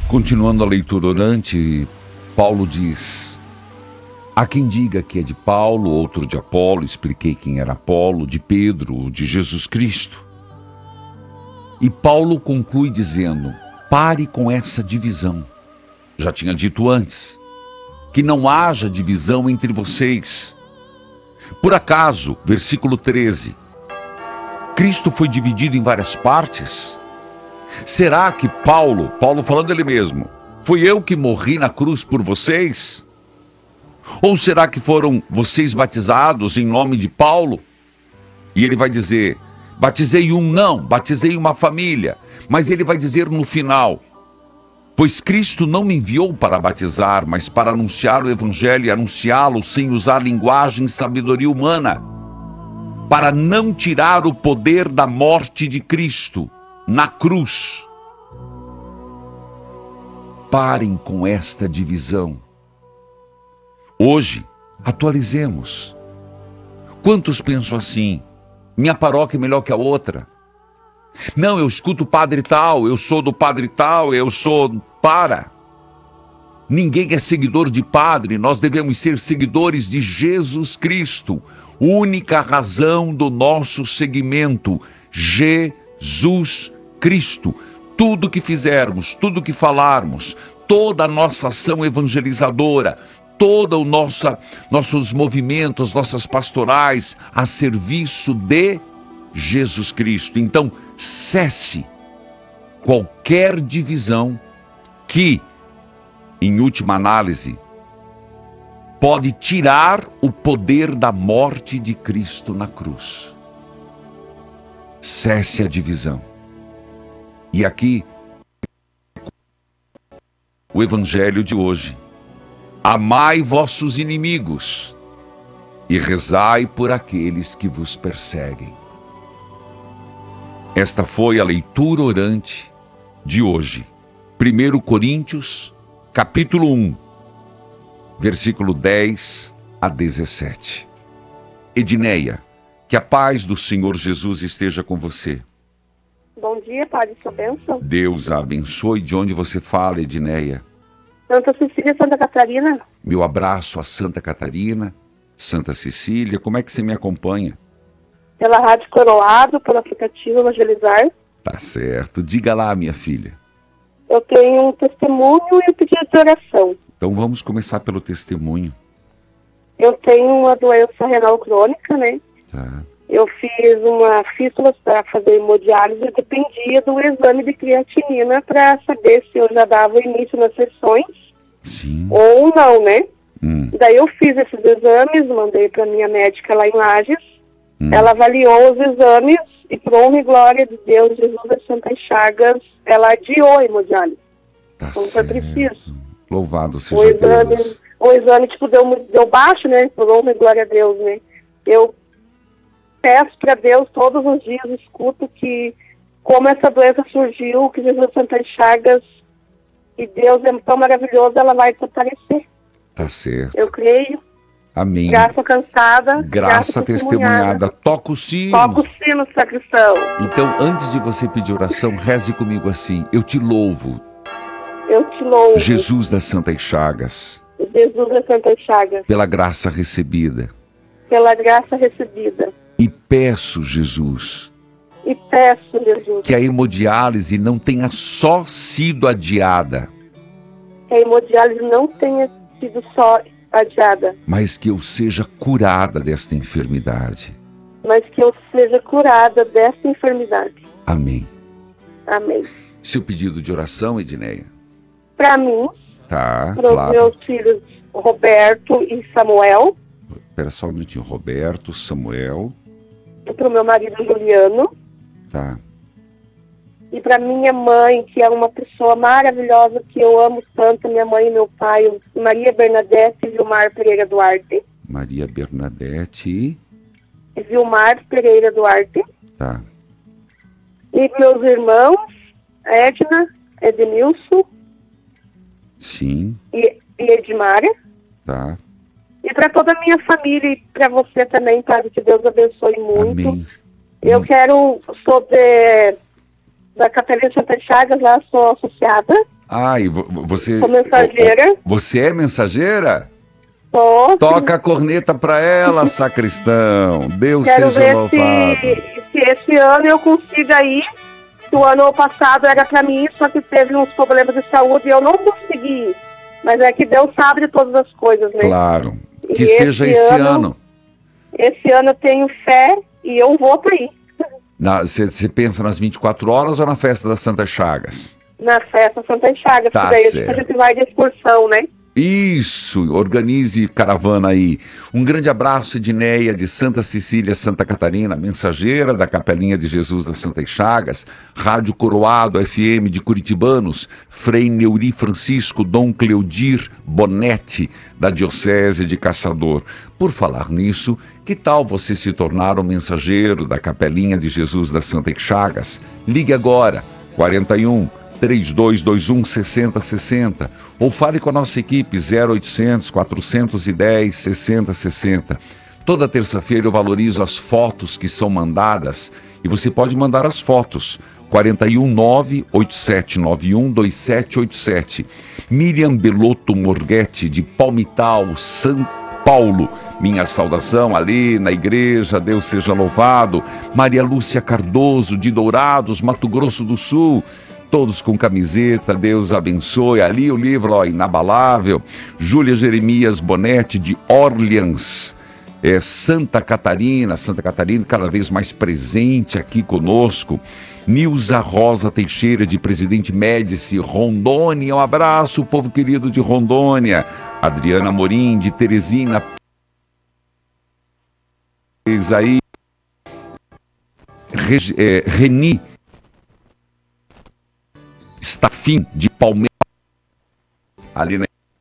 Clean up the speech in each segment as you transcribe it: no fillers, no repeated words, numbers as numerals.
Continuando a leitura orante, Paulo diz: há quem diga que é de Paulo, outro de Apolo, expliquei quem era Apolo, de Pedro, de Jesus Cristo. E Paulo conclui dizendo: pare com essa divisão. Já tinha dito antes, que não haja divisão entre vocês. Por acaso, versículo 13, Cristo foi dividido em várias partes? Será que Paulo falando ele mesmo, fui eu que morri na cruz por vocês? Ou será que foram vocês batizados em nome de Paulo? E ele vai dizer: batizei um, não, batizei uma família. Mas ele vai dizer no final: pois Cristo não me enviou para batizar, mas para anunciar o Evangelho e anunciá-lo sem usar linguagem e sabedoria humana, para não tirar o poder da morte de Cristo na cruz. Parem com esta divisão. Hoje, atualizemos. Quantos pensam assim? Minha paróquia é melhor que a outra. Não, eu escuto o padre tal, eu sou do padre tal, eu sou... Para! Ninguém é seguidor de padre, nós devemos ser seguidores de Jesus Cristo. Única razão do nosso seguimento, Jesus Cristo. Tudo que fizermos, tudo que falarmos, toda a nossa ação evangelizadora, todos nossos movimentos, nossas pastorais, a serviço de Jesus Cristo. Então, cesse qualquer divisão que, em última análise, pode tirar o poder da morte de Cristo na cruz. Cesse a divisão. E aqui, o Evangelho de hoje: amai vossos inimigos e rezai por aqueles que vos perseguem. Esta foi a leitura orante de hoje. 1 Coríntios, capítulo 1, versículo 10 a 17. Edneia, que a paz do Senhor Jesus esteja com você. Bom dia, Padre, sua bênção. Deus a abençoe. De onde você fala, Edneia? Santa Cecília, Santa Catarina. Meu abraço a Santa Catarina, Santa Cecília. Como é que você me acompanha? Pela Rádio Coroado, pelo aplicativo Evangelizar. Tá certo. Diga lá, minha filha. Eu tenho um testemunho e um pedido de oração. Então vamos começar pelo testemunho. Eu tenho uma doença renal crônica, né? Tá. Eu fiz uma fístula para fazer hemodiálise e dependia do exame de creatinina para saber se eu já dava início nas sessões. Sim. Ou não, né? Daí eu fiz esses exames, mandei para minha médica lá em Lages. Ela avaliou os exames e, por honra e glória de Deus, Jesus das Santas Chagas, ela adiou a hemodiálise. Tá Não foi preciso. Louvado seja Deus. O exame, deu baixo, né? Por honra e glória a Deus, né? Eu peço para Deus todos os dias, escuto que como essa doença surgiu, que Jesus das Santas Chagas, e Deus é tão maravilhoso, ela vai desaparecer. Tá certo. Eu creio. Amém. Graça cansada. Graça testemunhada. Toca o sino. Toca o sino, sacristão. Então, antes de você pedir oração, reze comigo assim: eu te louvo. Eu te louvo. Jesus das Santas Chagas. Jesus das Santas Chagas. Pela graça recebida. Pela graça recebida. E peço, Jesus. E peço, Jesus. Que a hemodiálise não tenha só sido adiada. Que a hemodiálise não tenha sido só adiada. Mas que eu seja curada desta enfermidade. Mas que eu seja curada desta enfermidade. Amém. Amém. Seu pedido de oração, Edneia? Para mim. Tá, para os meus filhos Roberto e Samuel. Espera só um minutinho. Roberto, Samuel. E para o meu marido Juliano. Tá. E para minha mãe, que é uma pessoa maravilhosa, que eu amo tanto, minha mãe e meu pai, Maria Bernadette e Vilmar Pereira Duarte. Maria Bernadette e Vilmar Pereira Duarte. Tá. E meus irmãos, Edna, Ednilson. Sim. E Edmara. Tá. E para toda a minha família e para você também, Padre, que Deus abençoe muito. Amém. Eu quero, sou da Catarina Santa Chagas, lá sou associada. Ah, e você... Sou mensageira. Você é mensageira? Tô. Toca a corneta pra ela, sacristão. Deus Quero seja ver louvado. se esse ano eu consigo aí. O ano passado era pra mim, só que teve uns problemas de saúde e eu não consegui ir. Mas é que Deus sabe de todas as coisas, né? Claro. Que E seja esse ano. Esse ano eu tenho fé e eu vou pra ir. Você pensa nas 24 horas ou na festa das Santas Chagas? Na festa Santa Chagas, Tá que daí certo. a gente vai de excursão, né? Isso, organize caravana aí. Um grande abraço, Edneia, de Santa Cecília, Santa Catarina, mensageira da Capelinha de Jesus das Santas Chagas, Rádio Coroado FM de Curitibanos, Frei Neuri Francisco, Dom Cleodir Bonetti, da Diocese de Caçador. Por falar nisso, que tal você se tornar um mensageiro da Capelinha de Jesus das Santas Chagas? Ligue agora, 41 3221 6060, ou fale com a nossa equipe 0800 410 6060. Toda terça-feira eu valorizo as fotos que são mandadas e você pode mandar as fotos. 419-8791-2787. Miriam Belotto Morghetti, de Palmital, São Paulo. Minha saudação ali na igreja, Deus seja louvado. Maria Lúcia Cardoso, de Dourados, Mato Grosso do Sul. Todos com camiseta, Deus abençoe. Ali o livro, ó, inabalável. Júlia Jeremias Bonetti, de Orleans, Santa Catarina, cada vez mais presente aqui conosco. Nilza Rosa Teixeira, de Presidente Médici, Rondônia. Um abraço, povo querido de Rondônia. Adriana Morim, de Teresina. Aí, Reni Stafim, de Palmeiras, ali na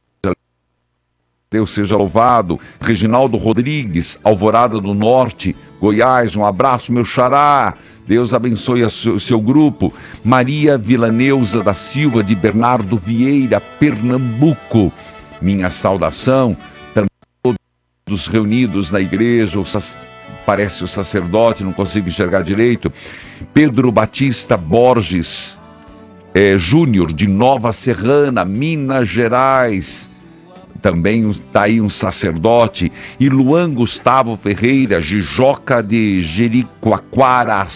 Deus seja louvado. Reginaldo Rodrigues, Alvorada do Norte, Goiás, um abraço, meu xará. Deus abençoe o seu grupo. Maria Vilaneuza da Silva, de Bernardo Vieira, Pernambuco. Minha saudação. Também todos reunidos na igreja, parece o sacerdote, não consigo enxergar direito. Pedro Batista Borges Júnior, de Nova Serrana, Minas Gerais. Também está aí um sacerdote. E Luan Gustavo Ferreira, Jijoca de Jericoacoara,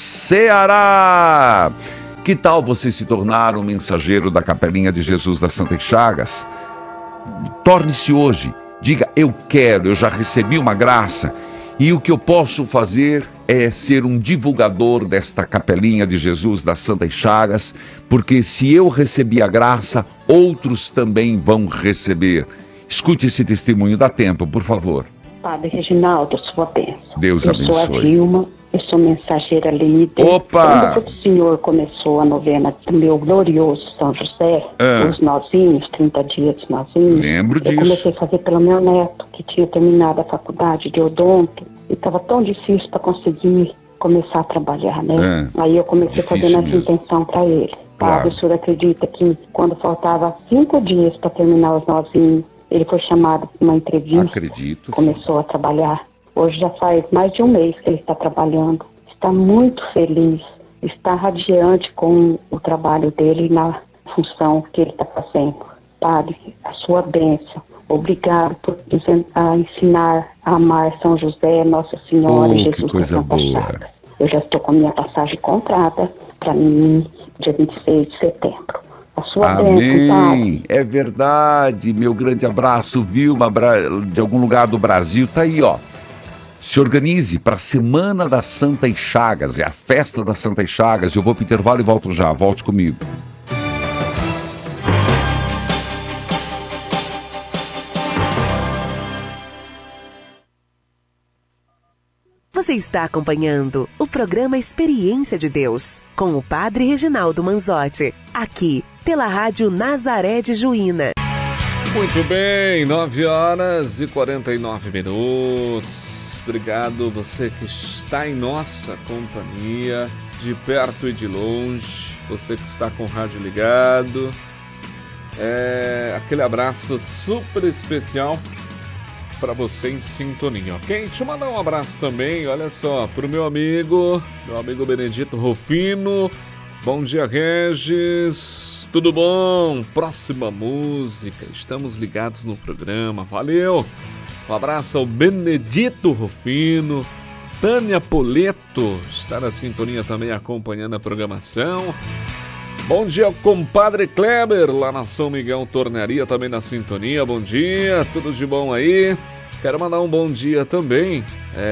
Ceará. Que tal você se tornar um mensageiro da Capelinha de Jesus das Santas Chagas? Torne-se hoje. Diga, eu quero, eu já recebi uma graça. E o que eu posso fazer é ser um divulgador desta Capelinha de Jesus das Santas Chagas, porque se eu recebi a graça, outros também vão receber. Escute esse testemunho, dá tempo, por favor. Padre Reginaldo, sua bênção. Deus abençoe. Eu sou a Vilma, eu sou mensageira líder. Opa! Quando o senhor começou a novena do meu glorioso São José, os nozinhos, 30 dias nozinhos, lembro disso. Eu comecei a fazer pelo meu neto, que tinha terminado a faculdade de odonto, e estava tão difícil para conseguir começar a trabalhar, né? Aí eu comecei fazendo essa intenção para ele. Claro. Padre, o senhor acredita que quando faltava 5 dias para terminar os nozinhos, ele foi chamado para uma entrevista. Acredito. Começou a trabalhar. Hoje já faz mais de um mês que ele está trabalhando. Está muito feliz. Está radiante com o trabalho dele na função que ele está fazendo. Padre, a sua bênção. Obrigado por ensinar a amar São José, Nossa Senhora e Jesus das Santas Chagas. Eu já estou com a minha passagem comprada para mim, dia 26 de setembro. A sua bênção, Padre. É verdade. Meu grande abraço, Vilma, de algum lugar do Brasil. Tá aí, ó. Se organize para a Semana das Santas Chagas. É a festa das Santas Chagas. Eu vou para o intervalo e volto já. Volte comigo. Você está acompanhando o programa Experiência de Deus, com o Padre Reginaldo Manzotti, aqui pela Rádio Nazaré de Juína. Muito bem, 9h49. Obrigado você que está em nossa companhia, de perto e de longe, você que está com o rádio ligado. Aquele abraço super especial para você em sintonia, ok? Deixa eu mandar um abraço também, olha só, pro meu amigo Benedito Rufino, Bom dia, Regis. Tudo bom? Próxima música. Estamos ligados no programa. Valeu. Um abraço ao Benedito Rufino. Tânia Poleto está na sintonia também, acompanhando a programação. Bom dia, compadre Kleber, lá na São Miguel Tornearia, também na sintonia. Bom dia, tudo de bom aí? Quero mandar um bom dia também.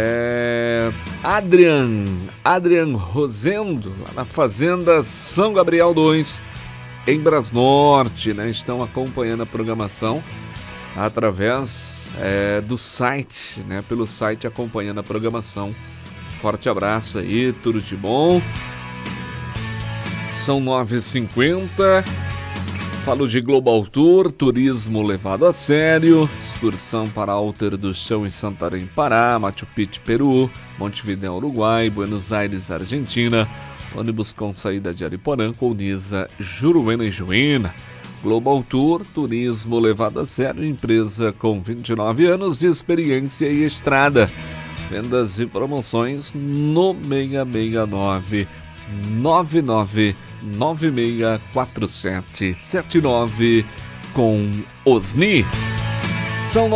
Adrian Rosendo, lá na Fazenda São Gabriel 2, em Brasnorte, né? Estão acompanhando a programação através do site, né? Pelo site, acompanhando a programação. Forte abraço aí, tudo de bom. São 9h50. Falo de Global Tour, turismo levado a sério, excursão para Alter do Chão em Santarém, Pará, Machu Picchu, Peru, Montevidéu, Uruguai, Buenos Aires, Argentina, ônibus com saída de Ariporã, Colniza, Juruena e Juína. Global Tour, turismo levado a sério, empresa com 29 anos de experiência e estrada. Vendas e promoções no 669 99964779 com Osni. São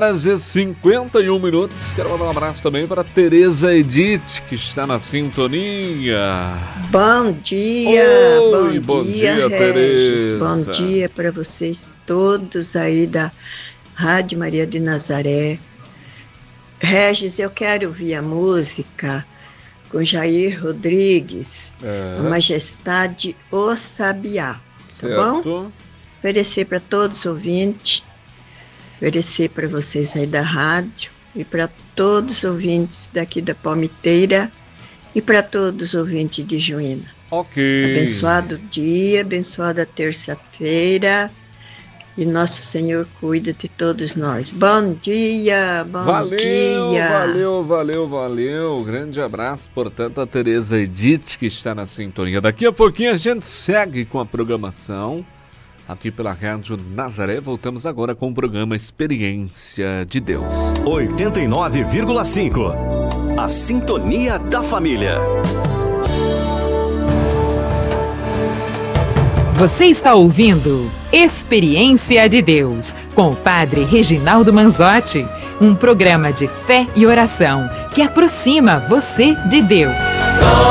9h51. Quero mandar um abraço também para Tereza Edith, que está na sintonia. Bom dia. Oi, bom dia, Tereza. Bom dia para vocês todos aí da Rádio Maria de Nazaré. Regis, eu quero ouvir a música com Jair Rodrigues, A Majestade o Sabiá, tá bom? Oferecer para todos os ouvintes, oferecer para vocês aí da rádio e para todos os ouvintes daqui da Palmiteira e para todos os ouvintes de Juína. Ok. Abençoado dia, abençoada terça-feira. E Nosso Senhor cuida de todos nós. Bom dia, bom dia. Valeu. Grande abraço, portanto, a Tereza Edith, que está na sintonia. Daqui a pouquinho a gente segue com a programação aqui pela Rádio Nazaré. Voltamos agora com o programa Experiência de Deus. 89,5. A Sintonia da Família. Você está ouvindo Experiência de Deus, com o Padre Reginaldo Manzotti, um programa de fé e oração que aproxima você de Deus.